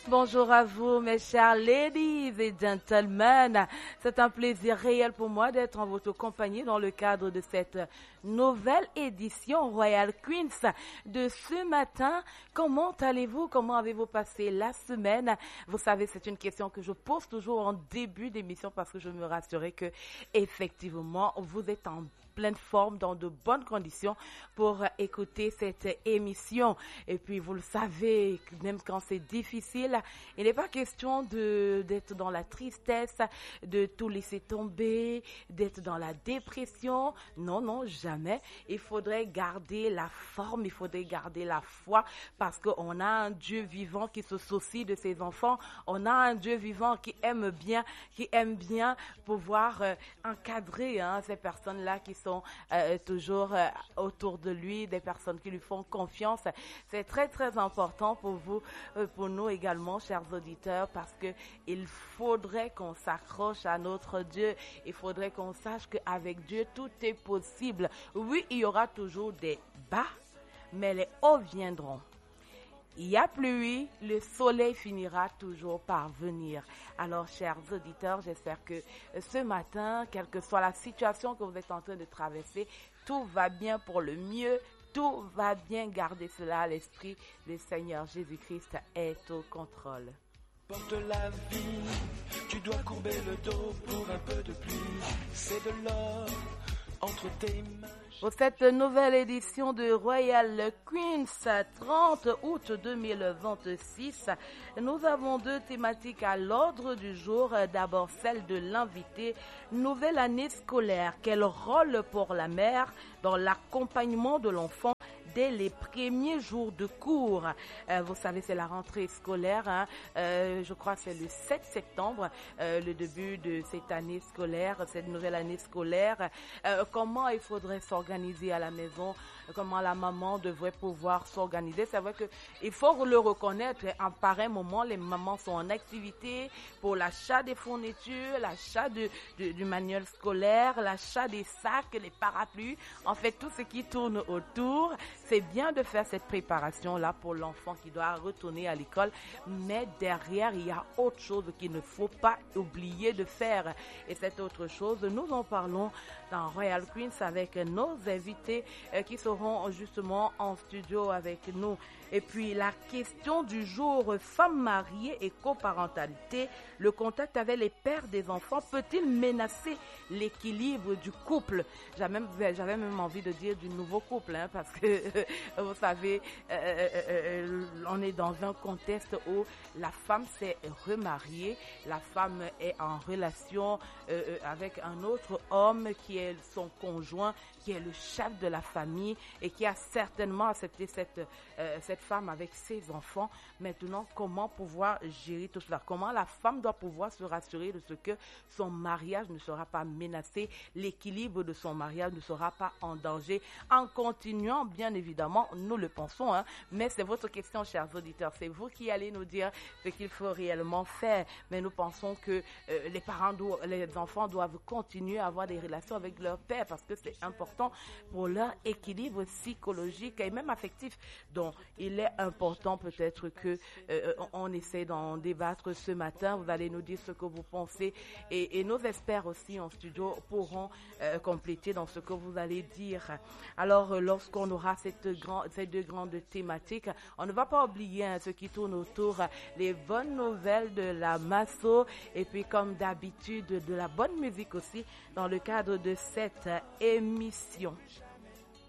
Bonjour à vous, mes chers ladies et gentlemen. C'est un plaisir réel pour moi d'être en votre compagnie dans le cadre de cette nouvelle édition Royal Queens de ce matin. Comment allez-vous? Comment avez-vous passé la semaine? Vous savez, c'est une question que je pose toujours en début d'émission parce que je me rassurais que, effectivement, vous êtes en pleine forme, dans de bonnes conditions pour écouter cette émission. Et puis, vous le savez, même quand c'est difficile, il n'est pas question d'être dans la tristesse, de tout laisser tomber, d'être dans la dépression. Non, non, jamais. Il faudrait garder la forme, il faudrait garder la foi parce qu'on a un Dieu vivant qui se soucie de ses enfants. On a un Dieu vivant qui aime bien pouvoir encadrer ces personnes-là qui sont toujours autour de lui, des personnes qui lui font confiance. C'est très, très important pour vous, pour nous également, chers auditeurs, parce que il faudrait qu'on s'accroche à notre Dieu. Il faudrait qu'on sache qu'avec Dieu, tout est possible. Oui, il y aura toujours des bas, mais les hauts viendront. Il y a pluie, le soleil finira toujours par venir. Alors, chers auditeurs, j'espère que ce matin, quelle que soit la situation que vous êtes en train de traverser, tout va bien pour le mieux, tout va bien. Gardez cela à l'esprit. Le Seigneur Jésus-Christ est au contrôle. Porte la vie, tu dois courber le dos pour un peu de pluie. C'est de l'or entre tes mains. Pour cette nouvelle édition de Royal Queens, 30 août 2026, nous avons deux thématiques à l'ordre du jour. D'abord, celle de l'invité. Nouvelle année scolaire. Quel rôle pour la mère dans l'accompagnement de l'enfant dès les premiers jours de cours? Vous savez, c'est la rentrée scolaire. Je crois que c'est le 7 septembre, le début de cette année scolaire, cette nouvelle année scolaire. Comment il faudrait s'organiser à la maison? Comment la maman devrait pouvoir s'organiser? C'est vrai qu'il faut le reconnaître. En pareil moment, les mamans sont en activité pour l'achat des fournitures, l'achat du manuel scolaire, l'achat des sacs, les parapluies. En fait, tout ce qui tourne autour. C'est bien de faire cette préparation-là pour l'enfant qui doit retourner à l'école, mais derrière, il y a autre chose qu'il ne faut pas oublier de faire. Et cette autre chose, nous en parlons dans Royal Queens avec nos invités qui seront justement en studio avec nous. Et puis, la question du jour, femmes mariées et coparentalité, le contact avec les pères des enfants peut-il menacer l'équilibre du couple? J'avais même envie de dire du nouveau couple, parce que, vous savez, on est dans un contexte où la femme s'est remariée, la femme est en relation avec un autre homme qui est son conjoint, qui est le chef de la famille et qui a certainement accepté cette femme avec ses enfants. Maintenant, comment pouvoir gérer tout cela? Comment la femme doit pouvoir se rassurer de ce que son mariage ne sera pas menacé, l'équilibre de son mariage ne sera pas en danger, en continuant, bien évidemment, nous le pensons, mais c'est votre question, chers auditeurs. C'est vous qui allez nous dire ce qu'il faut réellement faire. Mais nous pensons que les enfants doivent continuer à avoir des relations avec leur père parce que c'est important pour leur équilibre psychologique et même affectif. Donc, il est important peut-être que on essaie d'en débattre ce matin. Vous allez nous dire ce que vous pensez et nos experts aussi en studio pourront compléter dans ce que vous allez dire. Alors, lorsqu'on aura ces deux grandes thématiques, on ne va pas oublier ce qui tourne autour les bonnes nouvelles de la Masso et puis comme d'habitude de la bonne musique aussi dans le cadre de cette émission.